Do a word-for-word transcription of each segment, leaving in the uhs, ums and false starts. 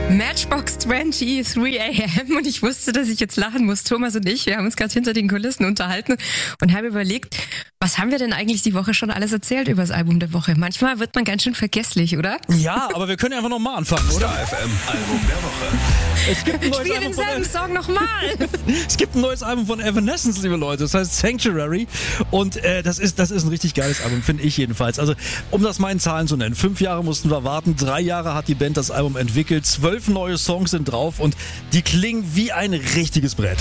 Matchbox dreiundzwanzig a m und ich wusste, dass ich jetzt lachen muss. Thomas und ich, wir haben uns gerade hinter den Kulissen unterhalten und haben überlegt, was haben wir denn eigentlich die Woche schon alles erzählt über das Album der Woche? Manchmal wird man ganz schön vergesslich, oder? Ja, aber wir können einfach nochmal anfangen, oder? Star F M Album der Woche. Es gibt ein neues Spiel Album von denselben Song nochmal! Es gibt ein neues Album von Evanescence, liebe Leute. Das heißt Sanctuary. Und äh, das ist das ist ein richtig geiles Album, finde ich jedenfalls. Also, um das mal in Zahlen zu nennen. Fünf Jahre mussten wir warten. Drei Jahre hat die Band das Album entwickelt. Zwölf neue Songs sind drauf und die klingen wie ein richtiges Brett.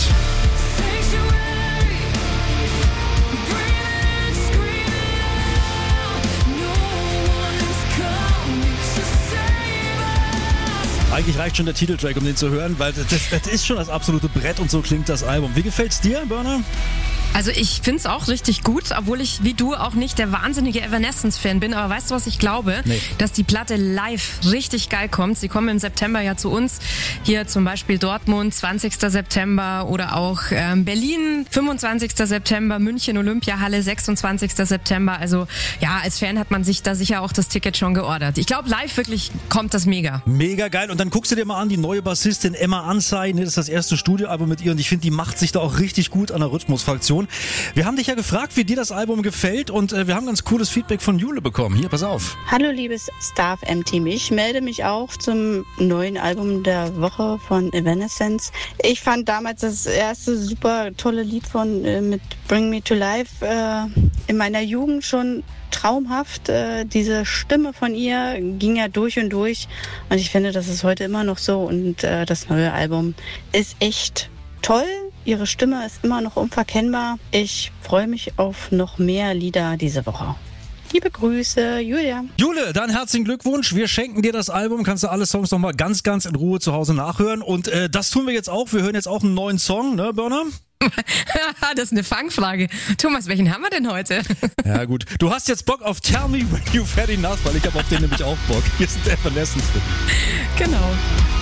Eigentlich reicht schon der Titeltrack, um den zu hören, weil das, das ist schon das absolute Brett und so klingt das Album. Wie gefällt's dir, Burner? Also ich find's auch richtig gut, obwohl ich wie du auch nicht der wahnsinnige Evanescence-Fan bin. Aber weißt du, was ich glaube? Nee. Dass die Platte live richtig geil kommt. Sie kommen im September ja zu uns. Hier zum Beispiel Dortmund, zwanzigster September oder auch ähm, Berlin, fünfundzwanzigster September, München, Olympiahalle, sechsundzwanzigster September. Also ja, als Fan hat man sich da sicher auch das Ticket schon geordert. Ich glaube, live wirklich kommt das mega. Mega geil. Und dann guckst du dir mal an, die neue Bassistin Emma Ansay, ne, das ist das erste Studioalbum mit ihr und ich finde, die macht sich da auch richtig gut an der Rhythmusfraktion. Wir haben dich ja gefragt, wie dir das Album gefällt und äh, wir haben ganz cooles Feedback von Jule bekommen. Hier, pass auf. Hallo liebes Star F M-Team, ich melde mich auch zum neuen Album der Woche von Evanescence. Ich fand damals das erste super tolle Lied von äh, mit Bring Me to Life äh, in meiner Jugend schon traumhaft. Äh, diese Stimme von ihr ging ja durch und durch und ich finde, das ist heute immer noch so und äh, das neue Album ist echt toll. Ihre Stimme ist immer noch unverkennbar. Ich freue mich auf noch mehr Lieder diese Woche. Liebe Grüße, Julia. Jule, dann herzlichen Glückwunsch. Wir schenken dir das Album. Kannst du alle Songs nochmal ganz, ganz in Ruhe zu Hause nachhören. Und äh, das tun wir jetzt auch. Wir hören jetzt auch einen neuen Song, ne, Burner? Das ist eine Fangfrage. Thomas, welchen haben wir denn heute? Ja gut, du hast jetzt Bock auf Tell Me When You've Had Enough, weil ich habe auf den nämlich auch Bock. Hier sind Evanescence. Genau.